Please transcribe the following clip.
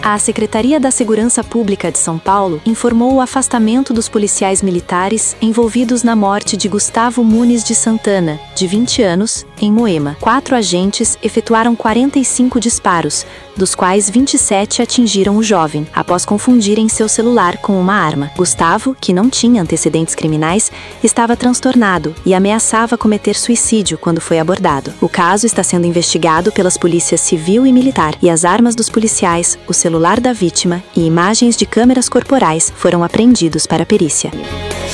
A Secretaria da Segurança Pública de São Paulo informou o afastamento dos policiais militares envolvidos na morte de Gustavo Muniz de Santana, de 20 anos, em Moema. 4 agentes efetuaram 45 disparos, dos quais 27 atingiram o jovem, após confundirem seu celular com uma arma. Gustavo, que não tinha antecedentes criminais, estava transtornado e ameaçava cometer suicídio quando foi abordado. O caso está sendo investigado pelas polícias civil e militar, e as armas dos policiais, o celular da vítima e imagens de câmeras corporais foram apreendidos para a perícia.